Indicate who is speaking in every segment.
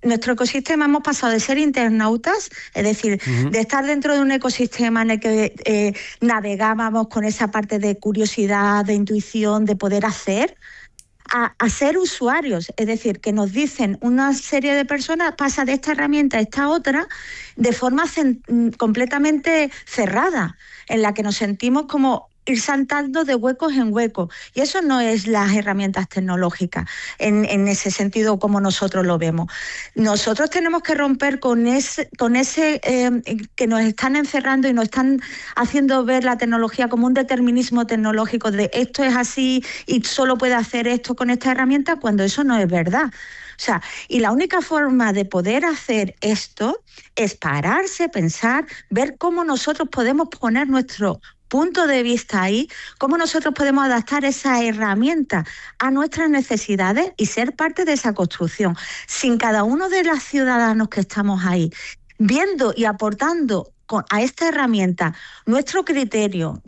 Speaker 1: nuestro ecosistema hemos pasado de ser internautas, es decir, de estar dentro de un ecosistema en el que navegábamos con esa parte de curiosidad, de intuición, de poder hacer, a ser usuarios, es decir, que nos dicen una serie de personas, pasa de esta herramienta a esta otra, de forma completamente cerrada, en la que nos sentimos como ir saltando de huecos en huecos. Y eso no es las herramientas tecnológicas, en ese sentido como nosotros lo vemos. Nosotros tenemos que romper con ese que nos están encerrando y nos están haciendo ver la tecnología como un determinismo tecnológico de esto es así y solo puede hacer esto con esta herramienta, cuando eso no es verdad. O sea, y la única forma de poder hacer esto es pararse, pensar, ver cómo nosotros podemos poner nuestro punto de vista ahí, cómo nosotros podemos adaptar esa herramienta a nuestras necesidades y ser parte de esa construcción. Sin cada uno de los ciudadanos que estamos ahí, viendo y aportando a esta herramienta nuestro criterio,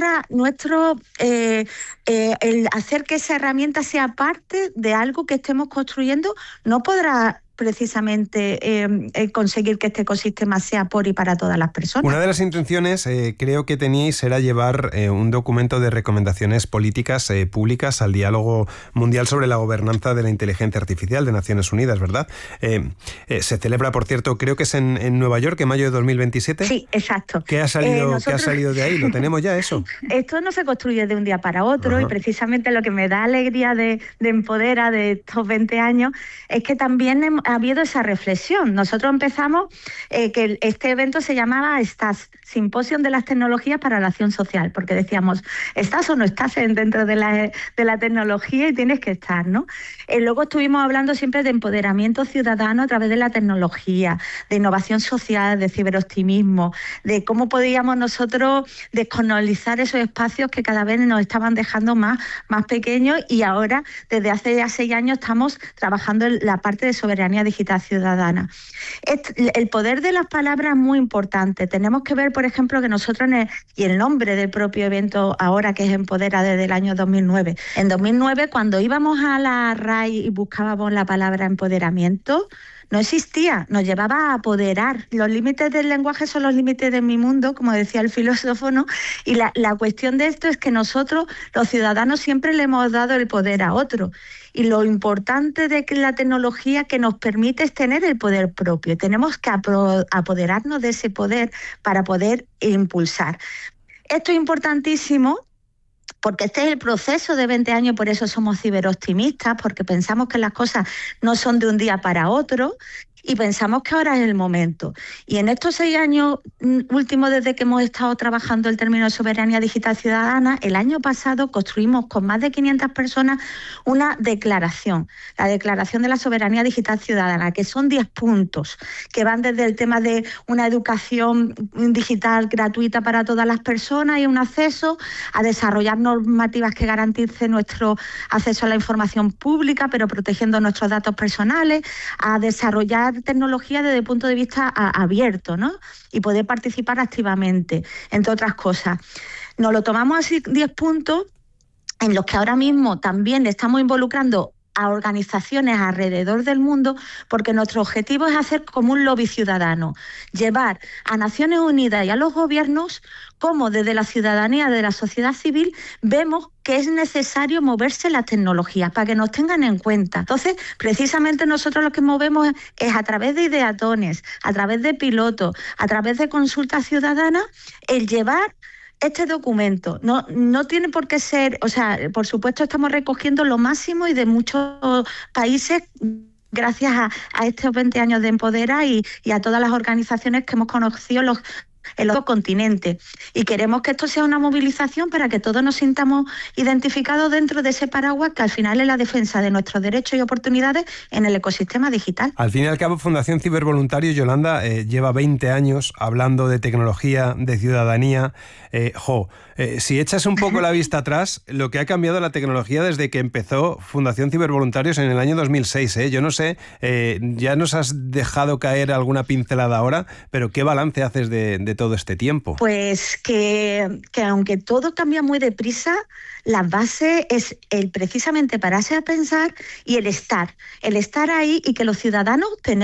Speaker 1: el hacer que esa herramienta sea parte de algo que estemos construyendo, no podrá precisamente conseguir que este ecosistema sea por y para todas las personas.
Speaker 2: Una de las intenciones creo que teníais era llevar un documento de recomendaciones políticas públicas al diálogo mundial sobre la gobernanza de la inteligencia artificial de Naciones Unidas, ¿verdad? Se celebra, por cierto, creo que es en Nueva York, en mayo de 2027.
Speaker 1: Sí, exacto.
Speaker 2: ¿Qué ha salido de ahí? ¿Lo tenemos ya eso?
Speaker 1: Esto no se construye de un día para otro. Ajá. Y precisamente lo que me da alegría de Empodera de estos 20 años es que también ha habido esa reflexión. Nosotros empezamos que este evento se llamaba STAS, Simposio de las Tecnologías para la Acción Social, porque decíamos, ¿estás o no estás dentro de la tecnología? Y tienes que estar, ¿no? Luego estuvimos hablando siempre de empoderamiento ciudadano a través de la tecnología, de innovación social, de ciberoptimismo, de cómo podíamos nosotros descolonizar esos espacios que cada vez nos estaban dejando más pequeños, y ahora, desde hace ya 6 años, estamos trabajando en la parte de soberanía digital ciudadana. El poder de las palabras es muy importante. Tenemos que ver, por ejemplo, que nosotros, y el nombre del propio evento ahora, que es Empodera, desde el año 2009. En 2009, cuando íbamos a la RAI y buscábamos la palabra empoderamiento, no existía, nos llevaba a apoderar. Los límites del lenguaje son los límites de mi mundo, como decía el filósofo, ¿no? Y la cuestión de esto es que nosotros, los ciudadanos, siempre le hemos dado el poder a otro. Y lo importante de que la tecnología que nos permite es tener el poder propio. Tenemos que apoderarnos de ese poder para poder impulsar. Esto es importantísimo, porque este es el proceso de 20 años, por eso somos ciberoptimistas, porque pensamos que las cosas no son de un día para otro y pensamos que ahora es el momento. Y en estos 6 años últimos, desde que hemos estado trabajando el término de soberanía digital ciudadana, el año pasado construimos con más de 500 personas una declaración, la Declaración de la Soberanía Digital Ciudadana, que son 10 puntos, que van desde el tema de una educación digital gratuita para todas las personas y un acceso a desarrollar normativas que garanticen nuestro acceso a la información pública, pero protegiendo nuestros datos personales, a desarrollar tecnología desde el punto de vista abierto, ¿no? Y poder participar activamente, entre otras cosas. Nos lo tomamos así, 10 puntos, en los que ahora mismo también estamos involucrando a organizaciones alrededor del mundo, porque nuestro objetivo es hacer como un lobby ciudadano, llevar a Naciones Unidas y a los gobiernos cómo desde la ciudadanía, de la sociedad civil, vemos que es necesario moverse las tecnologías para que nos tengan en cuenta. Entonces, precisamente nosotros lo que movemos es a través de ideatones, a través de pilotos, a través de consultas ciudadanas, el llevar este documento. No tiene por qué ser, o sea, por supuesto estamos recogiendo lo máximo y de muchos países gracias a estos 20 años de Empodera y a todas las organizaciones que hemos conocido en los continentes. Y queremos que esto sea una movilización para que todos nos sintamos identificados dentro de ese paraguas que al final es la defensa de nuestros derechos y oportunidades en el ecosistema digital.
Speaker 2: Al fin y al cabo, Fundación Cibervoluntarios, Yolanda, lleva 20 años hablando de tecnología, de ciudadanía. Si echas un poco la vista atrás, lo que ha cambiado la tecnología desde que empezó Fundación Cibervoluntarios en el año 2006, yo no sé, ya nos has dejado caer alguna pincelada ahora, pero ¿qué balance haces de todo este tiempo?
Speaker 1: Pues que aunque todo cambia muy deprisa, la base es precisamente pararse a pensar y el estar ahí, y que los ciudadanos tenemos